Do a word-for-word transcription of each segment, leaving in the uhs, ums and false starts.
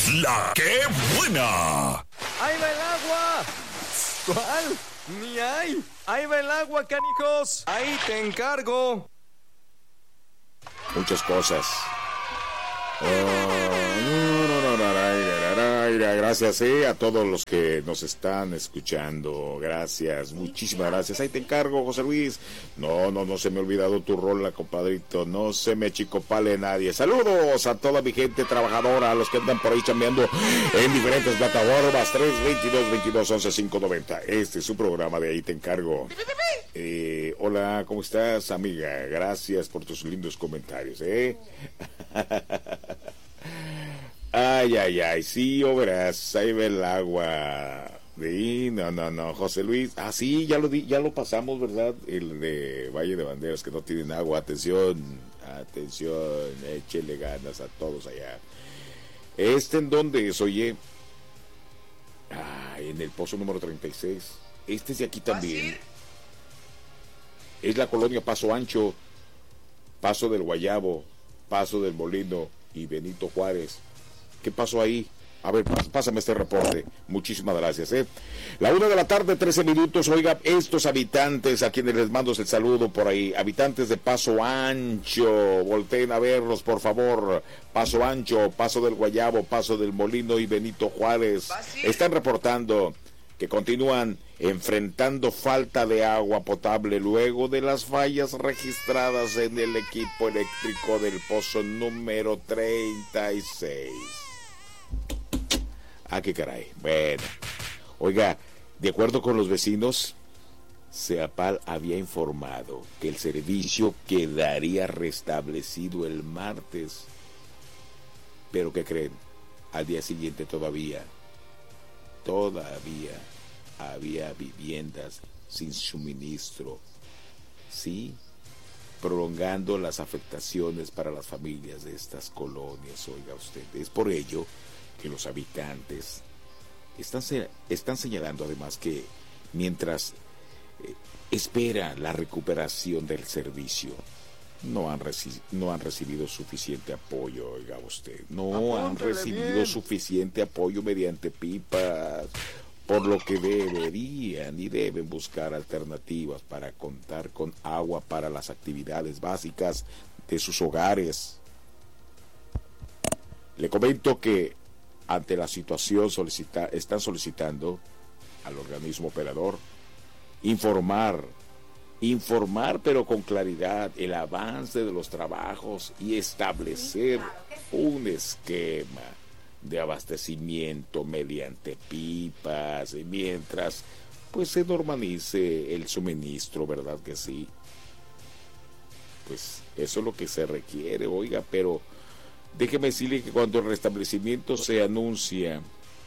La que buena. ¡Ahí va el agua! ¿Cuál? Ni hay. ¡Ahí va el agua, canijos! ¡Ahí te encargo! Muchas cosas. Gracias eh, a todos los que nos están escuchando. Gracias, muchísimas gracias. Ahí te encargo, José Luis. No, no, no se me ha olvidado tu rola, compadrito. No se me achicopale nadie. Saludos a toda mi gente trabajadora, a los que andan por ahí chambeando en diferentes plataformas. tres veintidós veintidós once cinco noventa. Este es su programa de Ahí te encargo. Eh, hola, ¿cómo estás, amiga? Gracias por tus lindos comentarios, ¿eh? Ay, ay, ay, sí, o verás, ahí ve el agua. Sí, no, no, no, José Luis. Ah, sí, ya lo di, ya lo pasamos, ¿verdad? El de Valle de Banderas, que no tienen agua. Atención, atención, échele ganas a todos allá. ¿Este en dónde es, oye? Ah, en el pozo número treinta y seis. Este es de aquí también. Es la colonia Paso Ancho, Paso del Guayabo, Paso del Molino y Benito Juárez. ¿Qué pasó ahí? A ver, pásame este reporte. Muchísimas gracias, ¿eh? La una de la tarde, trece minutos. Oiga, estos habitantes a quienes les mando el saludo por ahí, habitantes de Paso Ancho, volteen a verlos, por favor. Paso Ancho, Paso del Guayabo, Paso del Molino y Benito Juárez. Están reportando que continúan enfrentando falta de agua potable luego de las fallas registradas en el equipo eléctrico del pozo número treinta y seis. Ah, qué caray. Bueno, oiga, de acuerdo con los vecinos, Ceapal había informado que el servicio quedaría restablecido el martes. Pero ¿qué creen? Al día siguiente todavía, todavía había viviendas sin suministro. Sí, prolongando las afectaciones para las familias de estas colonias, oiga usted. Es por ello que los habitantes están, están señalando además que mientras eh, espera la recuperación del servicio, no han, reci no han recibido suficiente apoyo, oiga usted, no han recibido bien. suficiente apoyo mediante pipas, por lo que deberían y deben buscar alternativas para contar con agua para las actividades básicas de sus hogares. Le comento que ante la situación solicita, están solicitando al organismo operador informar, informar pero con claridad el avance de los trabajos y establecer un esquema de abastecimiento mediante pipas, y mientras pues se normalice el suministro, ¿verdad que sí? Pues eso es lo que se requiere, oiga, pero déjeme decirle que cuando el restablecimiento se anuncia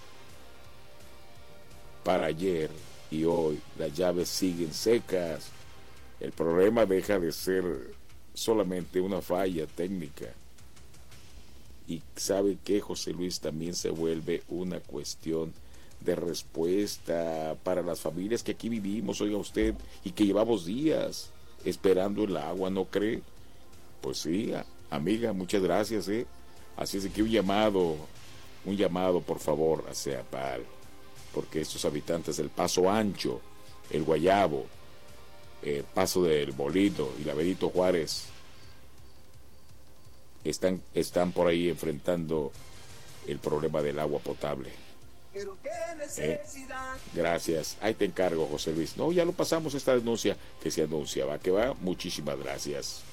para ayer y hoy, las llaves siguen secas, el problema deja de ser solamente una falla técnica. Y sabe que, José Luis, también se vuelve una cuestión de respuesta para las familias que aquí vivimos, oiga usted, y que llevamos días esperando el agua, ¿no cree? Pues sí, amiga, muchas gracias, ¿eh? Así es que un llamado, un llamado por favor a Ceapal, porque estos habitantes del Paso Ancho, el Guayabo, el Paso del Molino y la Benito Juárez están, están por ahí enfrentando el problema del agua potable. Pero qué ¿Eh? necesidad. Gracias, ahí te encargo, José Luis. No, ya lo pasamos esta denuncia que se anuncia, va que va. Muchísimas gracias.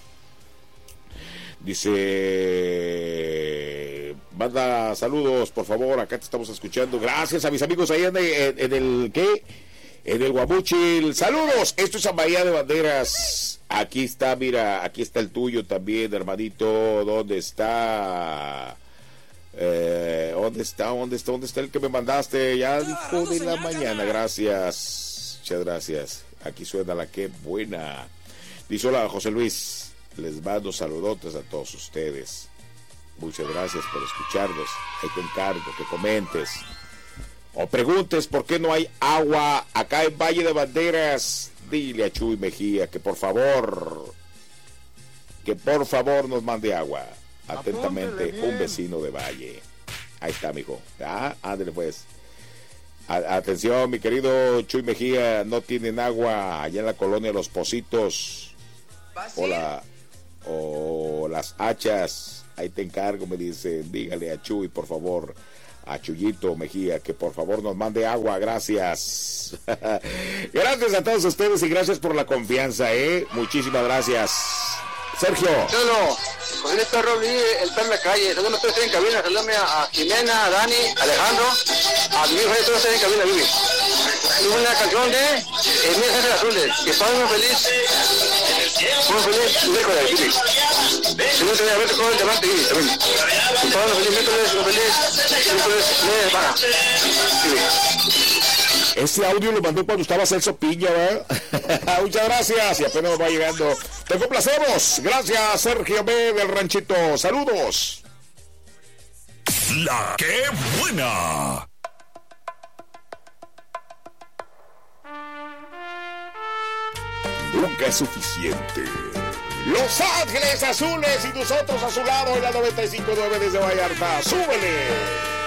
Dice, manda saludos, por favor, acá te estamos escuchando. Gracias a mis amigos ahí en, en, en el, ¿qué? En el Guamuchil. Saludos, esto es a Bahía de Banderas. Aquí está, mira, aquí está el tuyo también, hermanito. ¿Dónde está? Eh, ¿Dónde está? ¿Dónde está? ¿Dónde está el que me mandaste? Ya dijo de la mañana, gracias. Muchas gracias. Aquí suena la que buena. Dice, hola, José Luis. Les mando saludotes a todos ustedes. Muchas gracias por escucharnos. Ahí te encargo que comentes o preguntes por qué no hay agua acá en Valle de Banderas. Dile a Chuy Mejía que por favor, que por favor nos mande agua. Atentamente, un vecino de Valle. Ahí está, mijo. Ah, ándale pues. A- atención, mi querido Chuy Mejía, no tienen agua allá en la colonia Los Pocitos. O, la, o las hachas. Ahí te encargo, me dice. Dígale a Chuy, por favor. A Chuyito Mejía, que por favor nos mande agua. Gracias. Gracias a todos ustedes y gracias por la confianza, ¿eh? Muchísimas gracias. Sergio. Cholo, José Perro, vi el perro en la calle. Saludame a todos en cabina. Saludame a Jimena, a Dani, a Alejandro, a mi hijo, todos en cabina, Vivi. Y una canción de El Mil Jefes Azules. Que pasen muy feliz. Muy feliz miércoles, Vivi. Si no te voy a ver, te cojo el diamante, Vivi, también. Que pasen feliz miércoles, muy feliz. Miércoles, me para. Vivi. Ese audio lo mandó cuando estaba Celso Piña, ¿verdad? Muchas gracias y apenas va llegando. Te complacemos. Gracias, Sergio B. del Ranchito. Saludos. La que buena. Nunca es suficiente. Los Ángeles Azules y nosotros a su lado en la noventa y cinco punto nueve desde Vallarta. ¡Súbele!